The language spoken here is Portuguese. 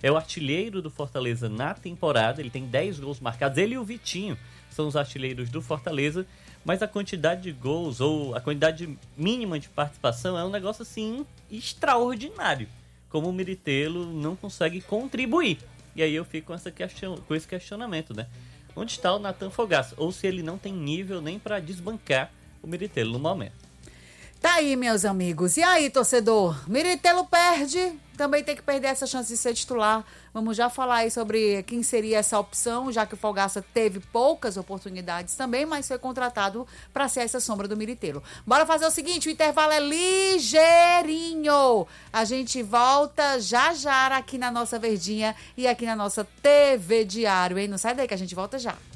É o artilheiro do Fortaleza na temporada, ele tem 10 gols marcados, ele e o Vitinho são os artilheiros do Fortaleza, mas a quantidade de gols ou a quantidade mínima de participação é um negócio assim extraordinário, como o Miritelo não consegue contribuir. E aí eu fico com esse questionamento, né? Onde está o Nathan Fogaça? Ou se ele não tem nível nem para desbancar o Miritelo no momento. Tá aí, meus amigos. E aí, torcedor? Miritelo perde, também tem que perder essa chance de ser titular. Vamos já falar aí sobre quem seria essa opção, já que o Fogaça teve poucas oportunidades também, mas foi contratado para ser essa sombra do Miritelo. Bora fazer o seguinte, o intervalo é ligeirinho. A gente volta já aqui na nossa Verdinha e aqui na nossa TV Diário, hein? Não sai daí que a gente volta já.